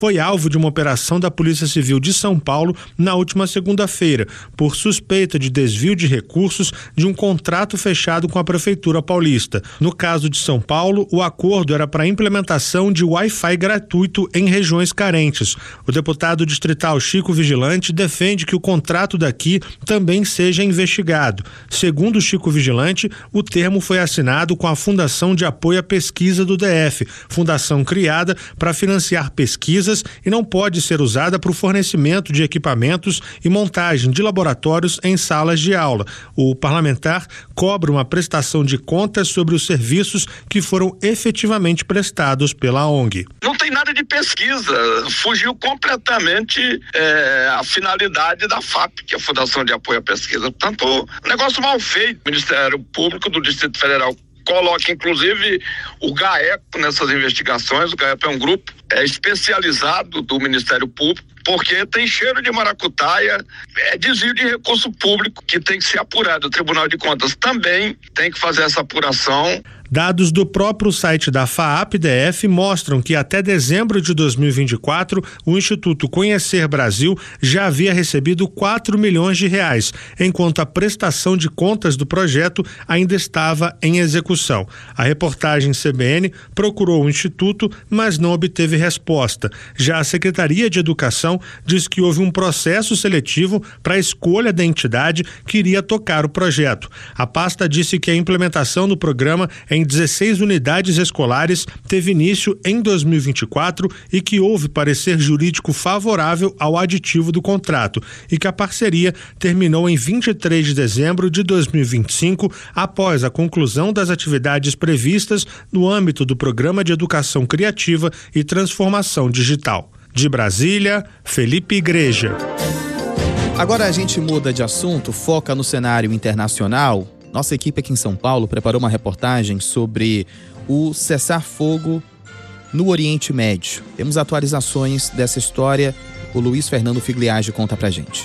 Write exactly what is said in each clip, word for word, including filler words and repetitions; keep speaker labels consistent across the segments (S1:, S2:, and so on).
S1: foi alvo de uma operação da Polícia Civil de São Paulo na última segunda-feira, por suspeita de desvio de recursos de um contrato fechado com a Prefeitura Paulista. No caso de São Paulo, o acordo era para a implementação de Wi-Fi gratuito em regiões carentes. O deputado distrital Chico Vigilante defende que o contrato daqui também seja investigado. Segundo o Chico Vigilante, o termo foi assinado com a Fundação de Apoio à Pesquisa do D F, fundação criada para financiar pesquisas e não pode ser usada para o fornecimento de equipamentos e montagem de laboratórios em salas de aula. O parlamentar cobra uma prestação de contas sobre os serviços que foram efetivamente prestados pela O N G.
S2: Não tem nada de pesquisa, fugiu completamente é, a finalidade da F A P, que é a Fundação de Apoio à Pesquisa. Portanto, negócio mal feito. O Ministério Público do Distrito Federal coloca, inclusive, o GAECO nessas investigações. O GAECO é um grupo é, especializado do Ministério Público, porque tem cheiro de maracutaia, é desvio de recurso público que tem que ser apurado. O Tribunal de Contas também tem que fazer essa apuração.
S1: Dados do próprio site da F A A P D F mostram que até dezembro de dois mil e vinte e quatro, o Instituto Conhecer Brasil já havia recebido quatro milhões de reais, enquanto a prestação de contas do projeto ainda estava em execução. A reportagem C B N procurou o Instituto, mas não obteve resposta. Já a Secretaria de Educação diz que houve um processo seletivo para a escolha da entidade que iria tocar o projeto. A pasta disse que a implementação do programa em dezesseis unidades escolares teve início em dois mil e vinte e quatro e que houve parecer jurídico favorável ao aditivo do contrato e que a parceria terminou em vinte e três de dezembro de dois mil e vinte e cinco, após a conclusão das atividades previstas no âmbito do Programa de Educação Criativa e Transformação Digital. De Brasília, Felipe Igreja.
S3: Agora a gente muda de assunto, foca no cenário internacional. Nossa equipe aqui em São Paulo preparou uma reportagem sobre o cessar-fogo no Oriente Médio. Temos atualizações dessa história. O Luiz Fernando Figliage conta pra gente.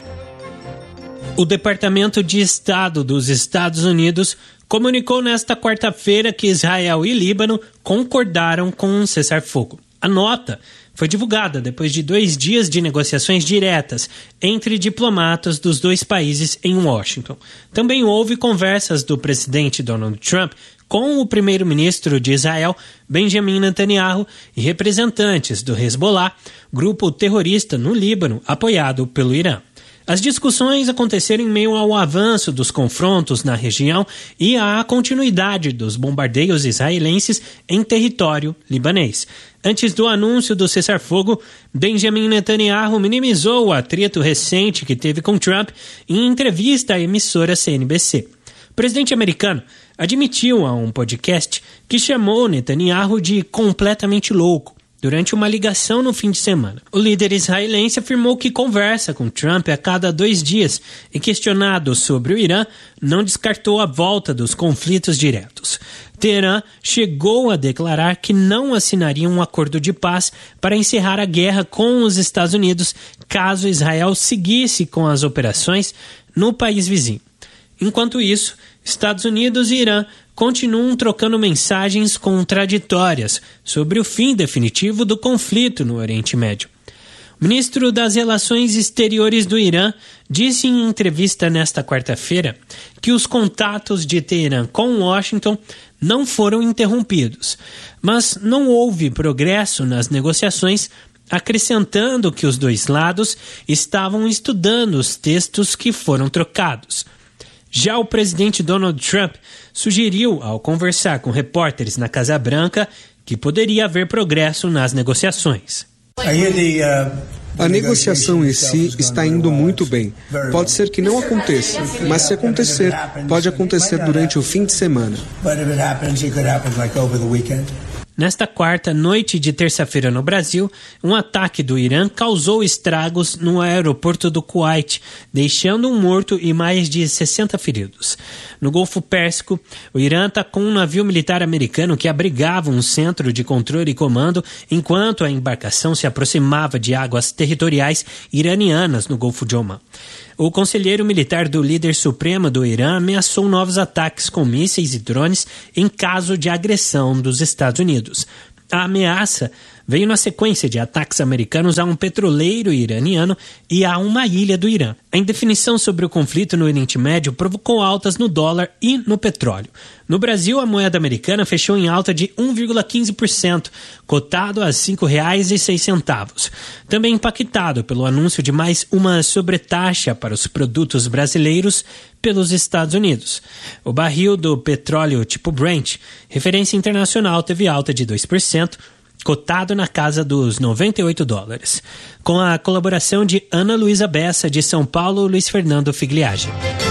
S4: O Departamento de Estado dos Estados Unidos comunicou nesta quarta-feira que Israel e Líbano concordaram com um cessar-fogo. A nota foi divulgada depois de dois dias de negociações diretas entre diplomatas dos dois países em Washington. Também houve conversas do presidente Donald Trump com o primeiro-ministro de Israel, Benjamin Netanyahu, e representantes do Hezbollah, grupo terrorista no Líbano, apoiado pelo Irã. As discussões aconteceram em meio ao avanço dos confrontos na região e à continuidade dos bombardeios israelenses em território libanês. Antes do anúncio do cessar-fogo, Benjamin Netanyahu minimizou o atrito recente que teve com Trump em entrevista à emissora C N B C. O presidente americano admitiu a um podcast que chamou Netanyahu de completamente louco durante uma ligação no fim de semana. O líder israelense afirmou que conversa com Trump a cada dois dias e, questionado sobre o Irã, não descartou a volta dos conflitos diretos. Teherã chegou a declarar que não assinaria um acordo de paz para encerrar a guerra com os Estados Unidos caso Israel seguisse com as operações no país vizinho. Enquanto isso, Estados Unidos e Irã continuam trocando mensagens contraditórias sobre o fim definitivo do conflito no Oriente Médio. O ministro das Relações Exteriores do Irã disse em entrevista nesta quarta-feira que os contatos de Teherã com Washington não foram interrompidos, mas não houve progresso nas negociações, acrescentando que os dois lados estavam estudando os textos que foram trocados. Já o presidente Donald Trump sugeriu, ao conversar com repórteres na Casa Branca, que poderia haver progresso nas negociações.
S5: A negociação em si está indo muito bem. Pode ser que não aconteça, mas se acontecer, pode acontecer durante o fim de semana.
S4: Nesta quarta, noite de terça-feira no Brasil, um ataque do Irã causou estragos no aeroporto do Kuwait, deixando um morto e mais de sessenta feridos. No Golfo Pérsico, o Irã atacou um navio militar americano que abrigava um centro de controle e comando enquanto a embarcação se aproximava de águas territoriais iranianas no Golfo de Omã. O conselheiro militar do líder supremo do Irã ameaçou novos ataques com mísseis e drones em caso de agressão dos Estados Unidos. A ameaça veio na sequência de ataques americanos a um petroleiro iraniano e a uma ilha do Irã. A indefinição sobre o conflito no Oriente Médio provocou altas no dólar e no petróleo. No Brasil, a moeda americana fechou em alta de um vírgula quinze por cento, cotado a cinco reais e seis centavos. Também impactado pelo anúncio de mais uma sobretaxa para os produtos brasileiros pelos Estados Unidos. O barril do petróleo tipo Brent, referência internacional, teve alta de dois por cento, cotado na casa dos noventa e oito dólares. Com a colaboração de Ana Luísa Bessa, de São Paulo, Luiz Fernando Figliage.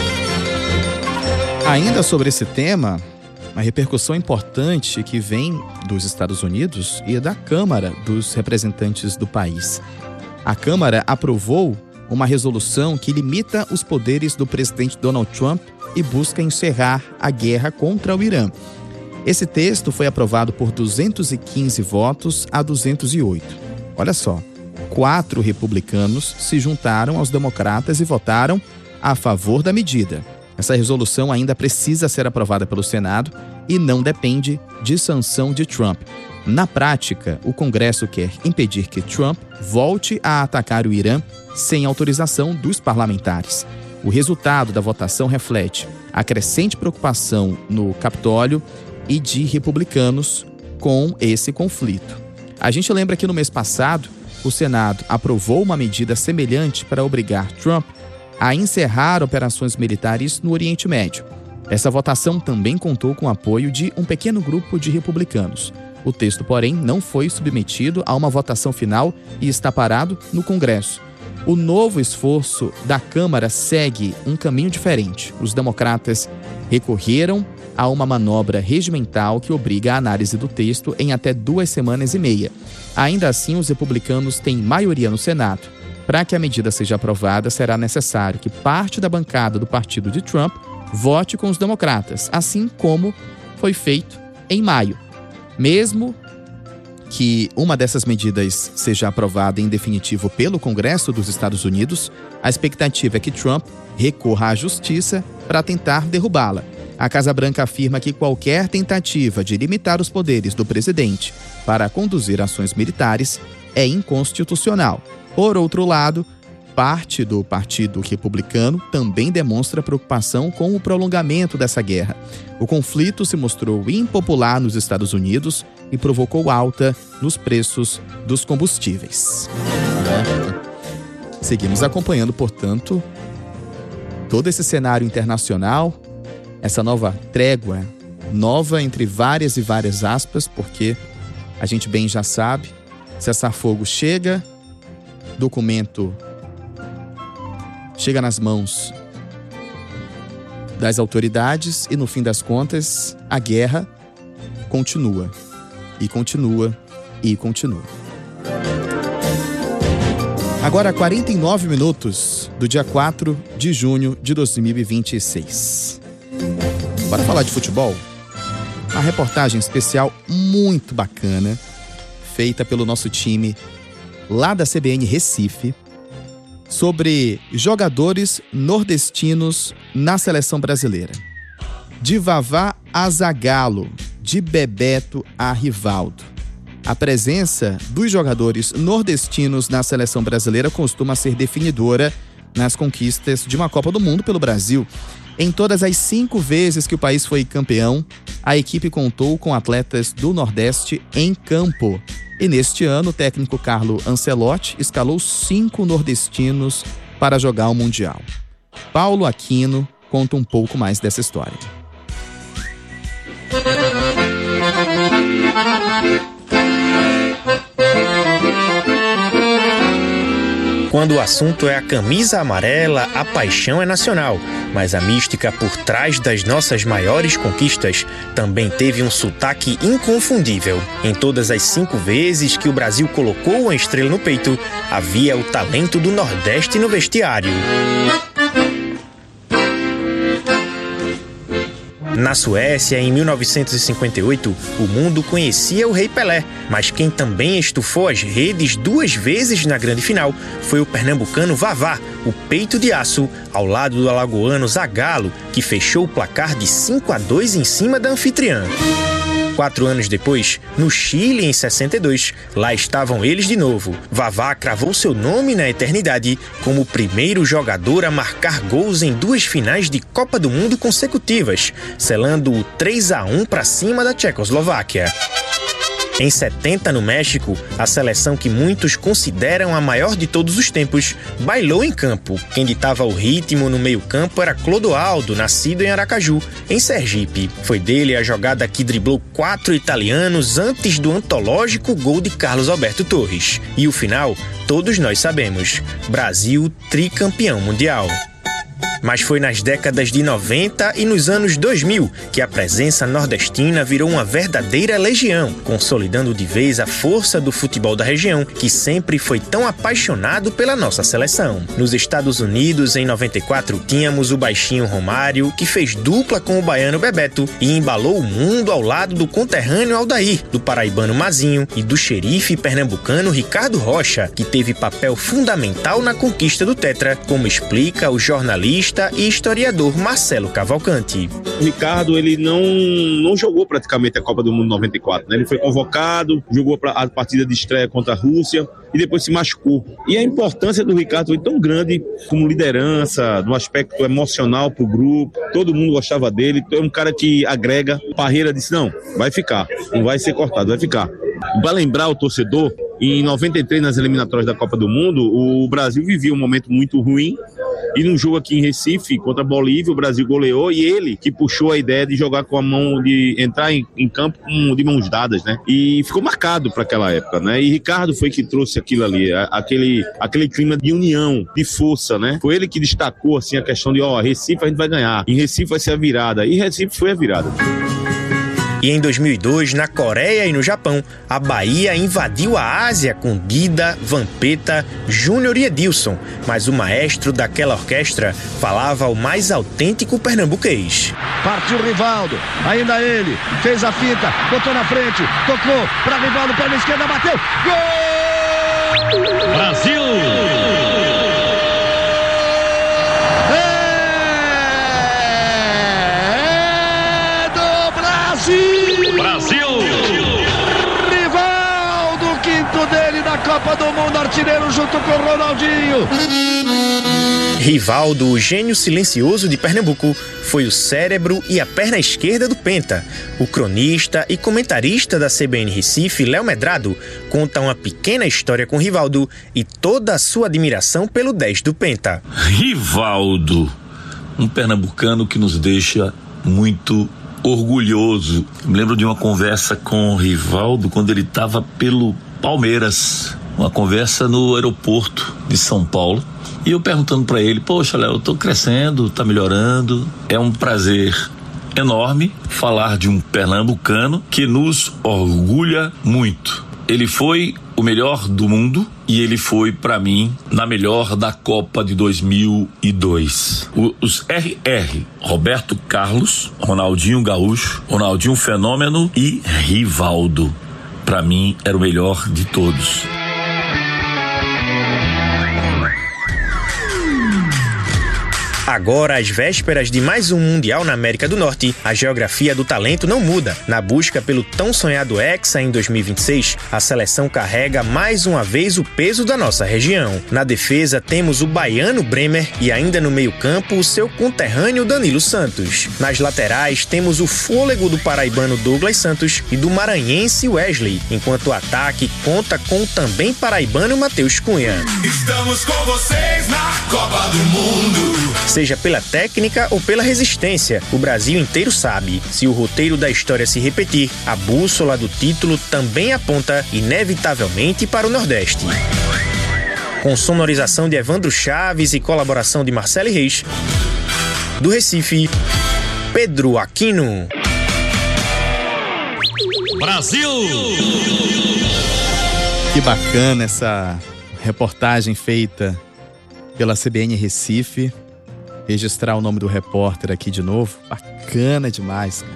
S3: Ainda sobre esse tema, uma repercussão importante que vem dos Estados Unidos e da Câmara dos Representantes do país. A Câmara aprovou uma resolução que limita os poderes do presidente Donald Trump e busca encerrar a guerra contra o Irã. Esse texto foi aprovado por duzentos e quinze votos a duzentos e oito. Olha só, quatro republicanos se juntaram aos democratas e votaram a favor da medida. Essa resolução ainda precisa ser aprovada pelo Senado e não depende de sanção de Trump. Na prática, o Congresso quer impedir que Trump volte a atacar o Irã sem autorização dos parlamentares. O resultado da votação reflete a crescente preocupação no Capitólio e de republicanos com esse conflito. A gente lembra que no mês passado, o Senado aprovou uma medida semelhante para obrigar Trump a encerrar operações militares no Oriente Médio. Essa votação também contou com o apoio de um pequeno grupo de republicanos. O texto, porém, não foi submetido a uma votação final e está parado no Congresso. O novo esforço da Câmara segue um caminho diferente. Os democratas recorreram a uma manobra regimental que obriga a análise do texto em até duas semanas e meia. Ainda assim, os republicanos têm maioria no Senado. Para que a medida seja aprovada, será necessário que parte da bancada do partido de Trump vote com os democratas, assim como foi feito em maio. Mesmo que uma dessas medidas seja aprovada em definitivo pelo Congresso dos Estados Unidos, a expectativa é que Trump recorra à justiça para tentar derrubá-la. A Casa Branca afirma que qualquer tentativa de limitar os poderes do presidente para conduzir ações militares é inconstitucional. Por outro lado, parte do Partido Republicano também demonstra preocupação com o prolongamento dessa guerra. O conflito se mostrou impopular nos Estados Unidos e provocou alta nos preços dos combustíveis. É. Seguimos acompanhando, portanto, todo esse cenário internacional, essa nova trégua, nova entre várias e várias aspas, porque a gente bem já sabe, cessar-fogo chega, documento chega nas mãos das autoridades e, no fim das contas, a guerra continua, e continua, e continua. Agora, quarenta e nove minutos do dia quatro de junho de dois mil e vinte e seis. Bora falar de futebol? Uma reportagem especial muito bacana, feita pelo nosso time lá da C B N Recife, sobre jogadores nordestinos na seleção brasileira. De Vavá a Zagallo, de Bebeto a Rivaldo. A presença dos jogadores nordestinos na seleção brasileira costuma ser definidora nas conquistas de uma Copa do Mundo pelo Brasil. Em todas as cinco vezes que o país foi campeão, a equipe contou com atletas do Nordeste em campo. E neste ano, o técnico Carlo Ancelotti escalou cinco nordestinos para jogar o Mundial. Paulo Aquino conta um pouco mais dessa história.
S6: Quando o assunto é a camisa amarela, a paixão é nacional. Mas a mística por trás das nossas maiores conquistas também teve um sotaque inconfundível. Em todas as cinco vezes que o Brasil colocou uma estrela no peito, havia o talento do Nordeste no vestiário. Na Suécia, em mil novecentos e cinquenta e oito, o mundo conhecia o Rei Pelé, mas quem também estufou as redes duas vezes na grande final foi o pernambucano Vavá, o peito de aço, ao lado do alagoano Zagallo, que fechou o placar de cinco a dois em cima da anfitriã. Quatro anos depois, no Chile, em sessenta e dois, lá estavam eles de novo. Vavá cravou seu nome na eternidade como o primeiro jogador a marcar gols em duas finais de Copa do Mundo consecutivas, selando o três a um para cima da Tchecoslováquia. Em setenta, no México, a seleção que muitos consideram a maior de todos os tempos bailou em campo. Quem ditava o ritmo no meio-campo era Clodoaldo, nascido em Aracaju, em Sergipe. Foi dele a jogada que driblou quatro italianos antes do antológico gol de Carlos Alberto Torres. E o final, todos nós sabemos: Brasil tricampeão mundial. Mas foi nas décadas de noventa e nos anos dois mil que a presença nordestina virou uma verdadeira legião, consolidando de vez a força do futebol da região, que sempre foi tão apaixonado pela nossa seleção. Nos Estados Unidos, em noventa e quatro, tínhamos o baixinho Romário, que fez dupla com o baiano Bebeto e embalou o mundo ao lado do conterrâneo Aldair, do paraibano Mazinho e do xerife pernambucano Ricardo Rocha, que teve papel fundamental na conquista do Tetra, como explica o jornalista e historiador Marcelo Cavalcante.
S7: O Ricardo, ele não, não jogou praticamente a Copa do Mundo noventa e quatro, né? Ele foi convocado, jogou a partida de estreia contra a Rússia e depois se machucou. E a importância do Ricardo foi tão grande como liderança, no aspecto emocional pro grupo, todo mundo gostava dele, é um cara que agrega. Parreira disse, não, vai ficar, não vai ser cortado, vai ficar. Para lembrar o torcedor, em noventa e três, nas eliminatórias da Copa do Mundo, o Brasil vivia um momento muito ruim. E num jogo aqui em Recife, contra a Bolívia, o Brasil goleou e ele que puxou a ideia de jogar com a mão, de entrar em, em campo com, de mãos dadas, né? E ficou marcado para aquela época, né? E Ricardo foi que trouxe aquilo ali, aquele, aquele clima de união, de força, né? Foi ele que destacou, assim, a questão de, ó, Recife a gente vai ganhar, em Recife vai ser a virada. E Recife foi a virada.
S6: E em dois mil e dois, na Coreia e no Japão, a Bahia invadiu a Ásia com Dida, Vampeta, Júnior e Edilson, mas o maestro daquela orquestra falava o mais autêntico pernambuquês.
S8: Partiu Rivaldo, ainda ele, fez a finta, botou na frente, tocou para Rivaldo, perna esquerda, bateu, gol!
S9: Brasil!
S8: Brasil! Rivaldo, quinto dele na Copa do Mundo, artilheiro junto com o Ronaldinho.
S6: Rivaldo, o gênio silencioso de Pernambuco, foi o cérebro e a perna esquerda do Penta. O cronista e comentarista da C B N Recife, Léo Medrado, conta uma pequena história com Rivaldo e toda a sua admiração pelo dez do Penta.
S9: Rivaldo, um pernambucano que nos deixa muito orgulhoso. Me lembro de uma conversa com o Rivaldo quando ele estava pelo Palmeiras, uma conversa no aeroporto de São Paulo, e eu perguntando para ele, poxa, Léo, eu tô crescendo, tá melhorando, é um prazer enorme falar de um pernambucano que nos orgulha muito. Ele foi o melhor do mundo e ele foi, para mim, na melhor da Copa de dois mil e dois. O, os R R, Roberto Carlos, Ronaldinho Gaúcho, Ronaldinho Fenômeno e Rivaldo. Para mim, era o melhor de todos.
S6: Agora, às vésperas de mais um Mundial na América do Norte, a geografia do talento não muda. Na busca pelo tão sonhado Hexa em dois mil e vinte e seis, a seleção carrega mais uma vez o peso da nossa região. Na defesa, temos o baiano Bremer e ainda no meio-campo o seu conterrâneo Danilo Santos. Nas laterais, temos o fôlego do paraibano Douglas Santos e do maranhense Wesley, enquanto o ataque conta com o também paraibano Matheus Cunha.
S10: Estamos com vocês na Copa do Mundo.
S6: Seja pela técnica ou pela resistência, o Brasil inteiro sabe. Se o roteiro da história se repetir, a bússola do título também aponta inevitavelmente para o Nordeste. Com sonorização de Evandro Chaves e colaboração de Marcelo Reis, do Recife, Pedro Aquino.
S9: Brasil!
S3: Que bacana essa reportagem feita pela C B N Recife. Registrar o nome do repórter aqui de novo. Bacana demais.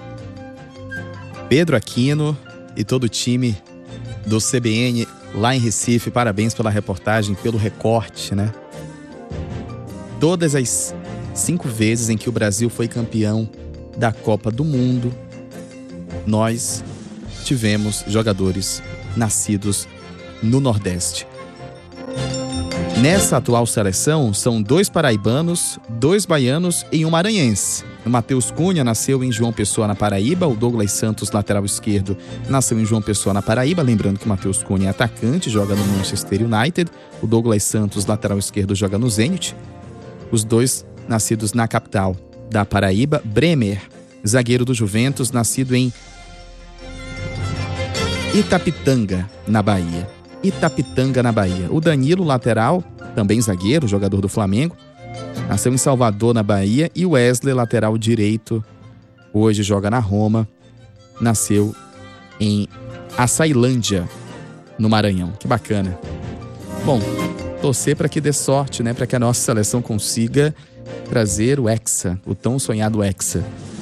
S3: Pedro Aquino e todo o time do C B N lá em Recife. Parabéns pela reportagem, pelo recorte, né? Todas as cinco vezes em que o Brasil foi campeão da Copa do Mundo, nós tivemos jogadores nascidos no Nordeste. Nessa atual seleção, são dois paraibanos, dois baianos e um maranhense. O Matheus Cunha nasceu em João Pessoa, na Paraíba. O Douglas Santos, lateral esquerdo, nasceu em João Pessoa, na Paraíba. Lembrando que o Matheus Cunha é atacante, joga no Manchester United. O Douglas Santos, lateral esquerdo, joga no Zenit. Os dois nascidos na capital da Paraíba. Bremer, zagueiro do Juventus, nascido em Itapitanga, na Bahia. Itapitanga, na Bahia. O Danilo, lateral, também zagueiro, jogador do Flamengo, nasceu em Salvador, na Bahia. E o Wesley, lateral direito, hoje joga na Roma, nasceu em Açailândia, no Maranhão. Que bacana. Bom, torcer para que dê sorte, né? Para que a nossa seleção consiga trazer o Hexa, o tão sonhado Hexa.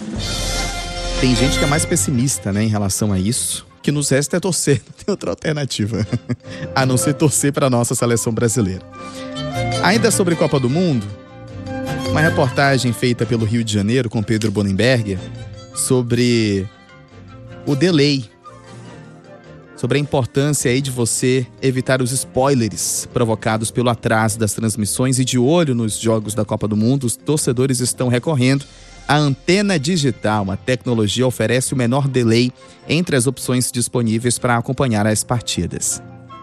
S3: Tem gente que é mais pessimista, né, em relação a isso. O que nos resta é torcer, não tem outra alternativa a não ser torcer para a nossa seleção brasileira. Ainda sobre Copa do Mundo, uma reportagem feita pelo Rio de Janeiro com Pedro Bonenberger sobre o delay, sobre a importância aí de você evitar os spoilers provocados pelo atraso das transmissões. E de olho nos jogos da Copa do Mundo, os torcedores estão recorrendo à antena digital. A tecnologia oferece o menor delay entre as opções disponíveis para acompanhar as partidas.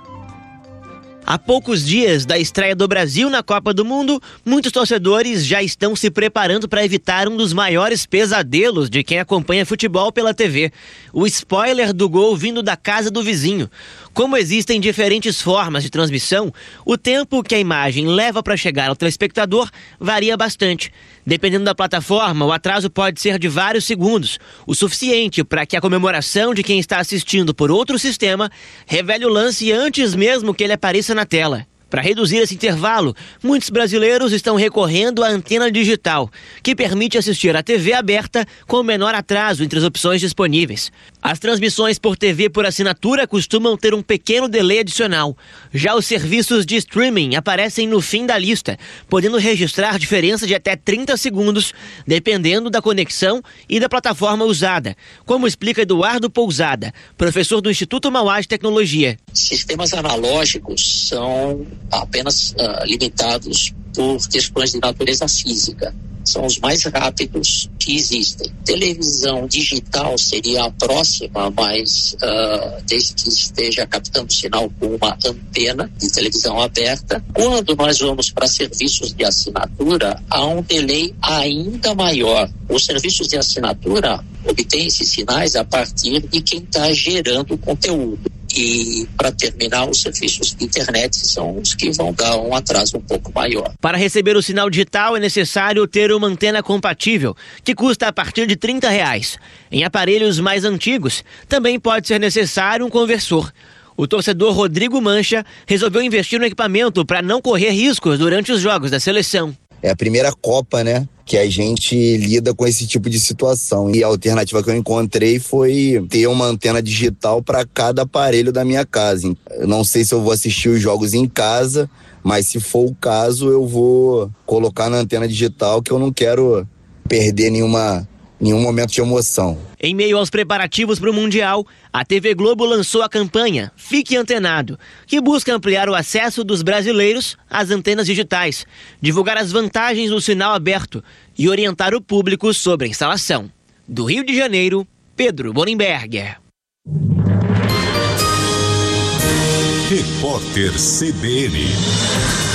S11: Há poucos dias da estreia do Brasil na Copa do Mundo, muitos torcedores já estão se preparando para evitar um dos maiores pesadelos de quem acompanha futebol pela T V: o spoiler do gol vindo da casa do vizinho. Como existem diferentes formas de transmissão, o tempo que a imagem leva para chegar ao telespectador varia bastante. Dependendo da plataforma, o atraso pode ser de vários segundos, o suficiente para que a comemoração de quem está assistindo por outro sistema revele o lance antes mesmo que ele apareça na tela. Para reduzir esse intervalo, muitos brasileiros estão recorrendo à antena digital, que permite assistir à T V aberta com menor atraso entre as opções disponíveis. As transmissões por T V por assinatura costumam ter um pequeno delay adicional. Já os serviços de streaming aparecem no fim da lista, podendo registrar diferença de até trinta segundos, dependendo da conexão e da plataforma usada, como explica Eduardo Pousada, professor do Instituto Mauá de Tecnologia.
S12: Sistemas analógicos são apenas uh, limitados por questões de natureza física. São os mais rápidos que existem. Televisão digital seria a próxima, mas uh, desde que esteja captando sinal com uma antena de televisão aberta. Quando nós vamos para serviços de assinatura, há um delay ainda maior. Os serviços de assinatura obtêm esses sinais a partir de quem está gerando o conteúdo. E, para terminar, os serviços de internet são os que vão dar um atraso um pouco maior.
S11: Para receber o sinal digital é necessário ter uma antena compatível, que custa a partir de trinta reais. Em aparelhos mais antigos, também pode ser necessário um conversor. O torcedor Rodrigo Mancha resolveu investir no equipamento para não correr riscos durante os jogos da seleção.
S13: É a primeira Copa, né, que a gente lida com esse tipo de situação. E a alternativa que eu encontrei foi ter uma antena digital para cada aparelho da minha casa. Eu não sei se eu vou assistir os jogos em casa, mas se for o caso, eu vou colocar na antena digital, que eu não quero perder nenhuma... nenhum momento de emoção.
S11: Em meio aos preparativos para o Mundial, a T V Globo lançou a campanha Fique Antenado, que busca ampliar o acesso dos brasileiros às antenas digitais, divulgar as vantagens do sinal aberto e orientar o público sobre a instalação. Do Rio de Janeiro, Pedro Bonenberger.
S10: Repórter C B N.